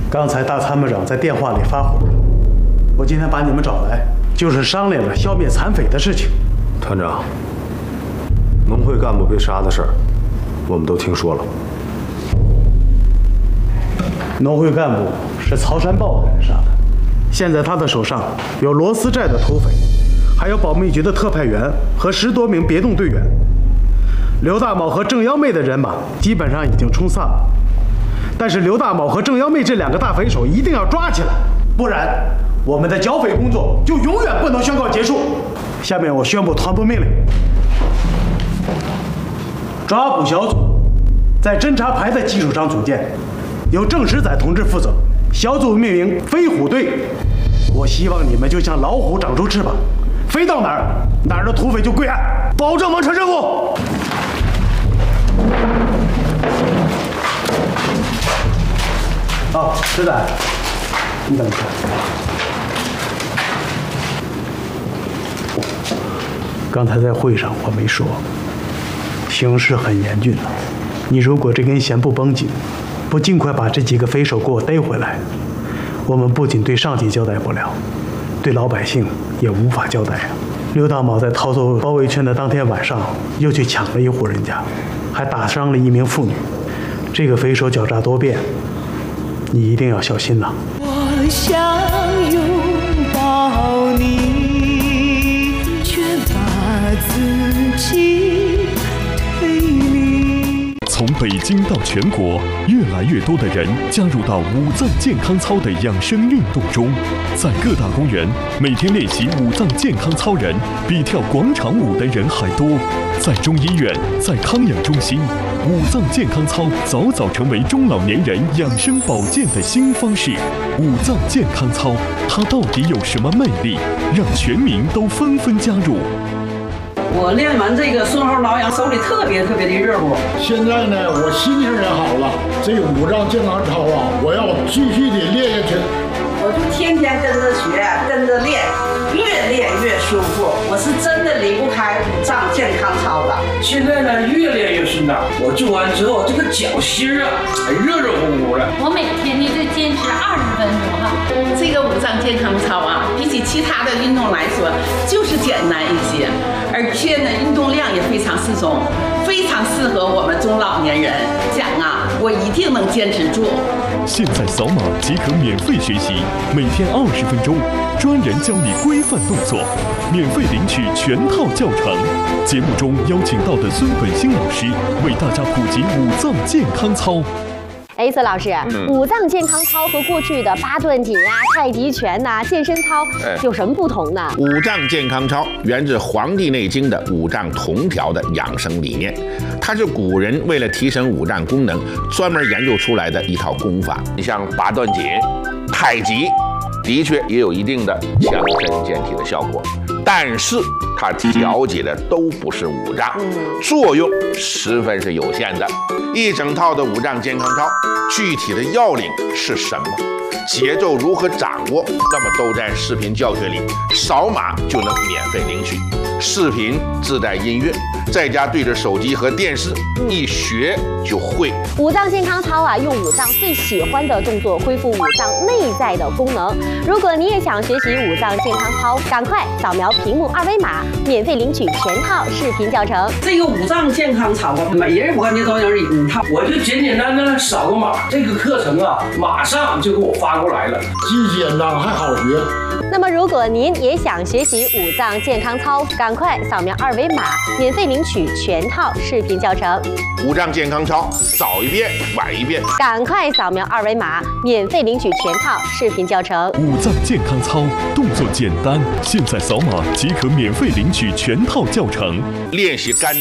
刚才大参谋长在电话里发火了，我今天把你们找来，就是商量着消灭残匪的事情。 团长，农会干部被杀的事儿，我们都听说了。 农会干部是曹山豹的人杀的，现在他的手上有罗斯寨的土匪，还有保密局的特派员和10多名别动队员。刘大卯和郑幺妹的人马基本上已经冲散了，但是刘大卯和郑幺妹这2个大匪首一定要抓起来，不然我们的剿匪工作就永远不能宣告结束。下面我宣布团部命令：抓捕小组在侦察排的基础上组建，由郑石载同志负责，小组命名“飞虎队”。我希望你们就像老虎长出翅膀，飞到哪儿，哪儿的土匪就归案，保证完成任务。石载，你等一下。刚才在会上我没说，形势很严峻了。你如果这根弦不绷紧，不尽快把这几个匪首给我逮回来，我们不仅对上级交代不了，对老百姓也无法交代啊。刘大卯在逃走包围圈的当天晚上，又去抢了一户人家，还打伤了1名妇女。这个匪首狡诈多变，你一定要小心呐。 我想拥抱你，却把自己推离。 从北京到全国，越来越多的人加入到五脏健康操的养生运动中。在各大公园，每天练习五脏健康操人比跳广场舞的人还多。在中医院，在康养中心，五脏健康操早早成为中老年人养生保健的新方式。五脏健康操，它到底有什么魅力，让全民都纷纷加入？ 我练完这个顺后挠痒，手里特别的热乎。 现在呢，我心情也好了。这个五脏健康操啊，我要继续的练下去。 我就天天跟着学，跟着练，越练越舒服。我是真的离不开五脏健康操的。 现在呢，越练越顺当。我做完之后，这个脚心啊，还热乎乎的。 我每天呢就坚持20分钟哈。 这个五脏健康操啊，比起其他的运动来说，就是简单一些，而且呢，运动量也非常适中，非常适合我们中老年人。讲啊，我一定能坚持住。 现在扫码即可免费学习，每天20分钟，专人教你规范动作，免费领取全套教程。节目中邀请到的孙本兴老师为大家普及五脏健康操。 孙老师，五脏健康操和过去的八段锦啊、太极拳呐、健身操有什么不同呢？ 五脏健康操源自《黄帝内经》的五脏同调的养生理念，它是古人为了提升五脏功能专门研究出来的一套功法。你像八段锦、太极，的确也有一定的强身健体的效果，但是它调节的都不是五脏，作用十分是有限的。一整套的五脏健康操，具体的要领是什么？节奏如何掌握？那么都在视频教学里，扫码就能免费领取。视频自带音乐，在家对着手机和电视，一学就会。 五脏健康操啊，用五脏最喜欢的动作恢复五脏内在的功能。如果你也想学习五脏健康操，赶快扫描屏幕2维码，免费领取全套视频教程。 这个五脏健康操啊，每人我感觉都有一套， 我就简简单单扫个码，这个课程啊，马上就给我发过来了， 既简单还好学。 那么，如果您也想学习五脏健康操，赶快扫描2维码，免费领取全套视频教程。 五脏健康操，早一遍晚一遍， 赶快扫描2维码，免费领取全套视频教程。 五脏健康操动作简单，现在扫码即可免费领取全套教程。 练习肝